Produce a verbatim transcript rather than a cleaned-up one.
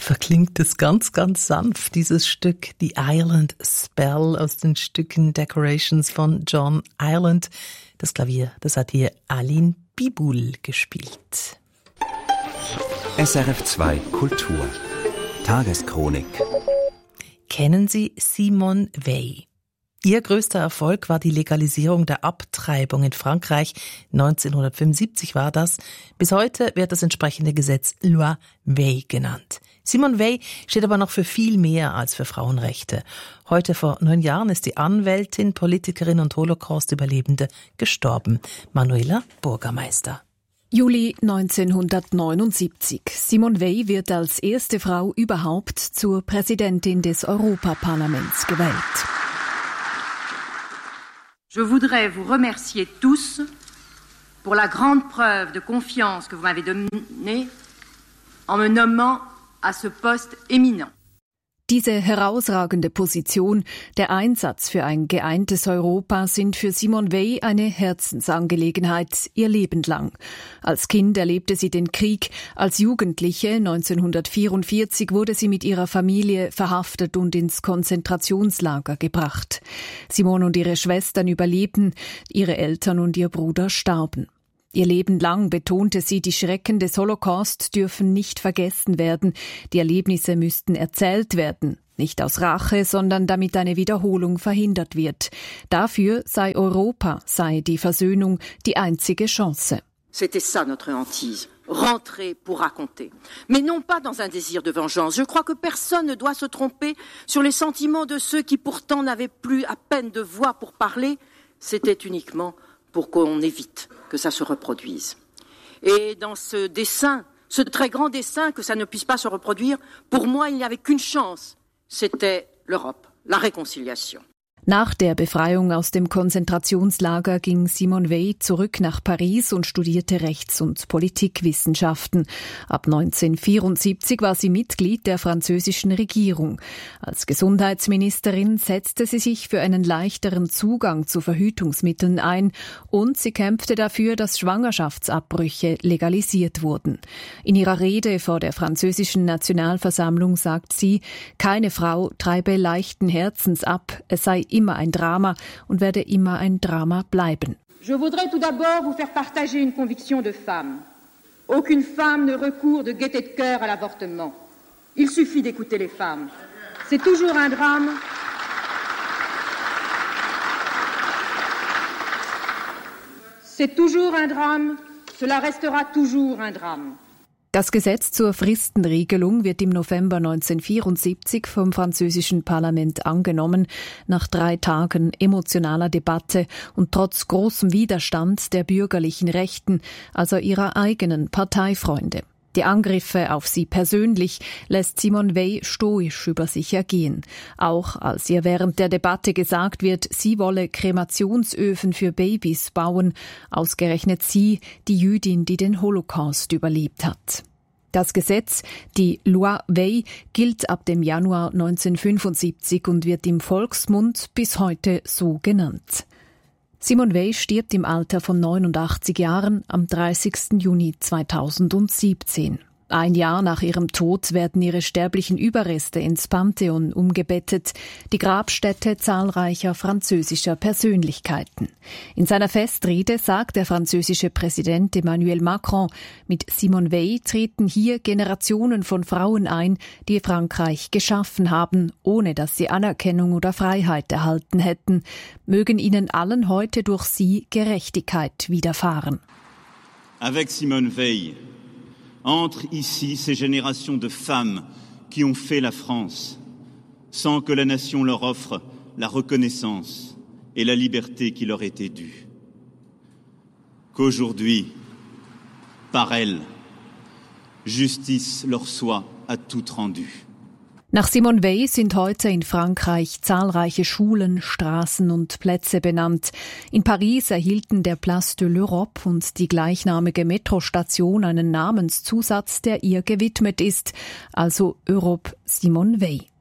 verklingt es ganz, ganz sanft, dieses Stück The Ireland Spell aus den Stücken Decorations von John Ireland. Das Klavier, das hat hier Aline Bibul gespielt. S R F zwei Kultur Tageschronik. Kennen Sie Simone Weil? Ihr größter Erfolg war die Legalisierung der Abtreibung in Frankreich. neunzehnhundertfünfundsiebzig war das. Bis heute wird das entsprechende Gesetz Loi Weil genannt. Simone Weil steht aber noch für viel mehr als für Frauenrechte. Heute vor neun Jahren ist die Anwältin, Politikerin und Holocaust-Überlebende gestorben. Manuela Burgermeister. Juli neunzehnhundertneunundsiebzig. Simone Weil wird als erste Frau überhaupt zur Präsidentin des Europaparlaments gewählt. Je voudrais vous remercier tous pour la grande preuve de confiance que vous m'avez donnée en me nommant à ce poste éminent. Diese herausragende Position, der Einsatz für ein geeintes Europa sind für Simone Weil eine Herzensangelegenheit, ihr Leben lang. Als Kind erlebte sie den Krieg, als Jugendliche neunzehnhundertvierundvierzig wurde sie mit ihrer Familie verhaftet und ins Konzentrationslager gebracht. Simone und ihre Schwestern überlebten, ihre Eltern und ihr Bruder starben. Ihr Leben lang betonte sie, die Schrecken des Holocaust dürfen nicht vergessen werden, die Erlebnisse müssten erzählt werden, nicht aus Rache, sondern damit eine Wiederholung verhindert wird. Dafür sei Europa, sei die Versöhnung die einzige Chance. C'était ça notre hantise. Rentrer pour raconter. Mais non pas dans un désir de vengeance. Je crois que personne ne doit se tromper sur les sentiments de ceux qui pourtant n'avaient plus à peine de voix pour parler. C'était uniquement pour qu'on évite que ça se reproduise. Et dans ce dessein, ce très grand dessein que ça ne puisse pas se reproduire, pour moi, il n'y avait qu'une chance. C'était l'Europe, la réconciliation. Nach der Befreiung aus dem Konzentrationslager ging Simone Weil zurück nach Paris und studierte Rechts- und Politikwissenschaften. Ab neunzehnhundertvierundsiebzig war sie Mitglied der französischen Regierung. Als Gesundheitsministerin setzte sie sich für einen leichteren Zugang zu Verhütungsmitteln ein und sie kämpfte dafür, dass Schwangerschaftsabbrüche legalisiert wurden. In ihrer Rede vor der französischen Nationalversammlung sagt sie, keine Frau treibe leichten Herzens ab, es sei immer ein Drama und werde immer ein Drama bleiben. Je voudrais tout d'abord vous faire partager une conviction de femme. Aucune femme ne recourt de gaieté de cœur à l'avortement. Il suffit d'écouter les femmes. C'est toujours un drame. C'est toujours un drame. Cela restera toujours un drame. Das Gesetz zur Fristenregelung wird im November neunzehnhundertvierundsiebzig vom französischen Parlament angenommen, nach drei Tagen emotionaler Debatte und trotz großem Widerstand der bürgerlichen Rechten, also ihrer eigenen Parteifreunde. Die Angriffe auf sie persönlich lässt Simone Weil stoisch über sich ergehen. Auch als ihr während der Debatte gesagt wird, sie wolle Kremationsöfen für Babys bauen, ausgerechnet sie, die Jüdin, die den Holocaust überlebt hat. Das Gesetz, die Loi Weil, gilt ab dem Januar neunzehnhundertfünfundsiebzig und wird im Volksmund bis heute so genannt. Simone Weil stirbt im Alter von neunundachtzig Jahren am dreißigsten Juni zweitausendsiebzehn. Ein Jahr nach ihrem Tod werden ihre sterblichen Überreste ins Pantheon umgebettet, die Grabstätte zahlreicher französischer Persönlichkeiten. In seiner Festrede sagt der französische Präsident Emmanuel Macron, mit Simone Weil treten hier Generationen von Frauen ein, die Frankreich geschaffen haben, ohne dass sie Anerkennung oder Freiheit erhalten hätten. Mögen ihnen allen heute durch sie Gerechtigkeit widerfahren. Avec Simone Weil entrent ici ces générations de femmes qui ont fait la France, sans que la nation leur offre la reconnaissance et la liberté qui leur étaient dues. Qu'aujourd'hui, par elles, justice leur soit à toute rendue. Nach Simone Weil sind heute in Frankreich zahlreiche Schulen, Straßen und Plätze benannt. In Paris erhielten der Place de l'Europe und die gleichnamige Metrostation einen Namenszusatz, der ihr gewidmet ist, also Europe Simone Weil.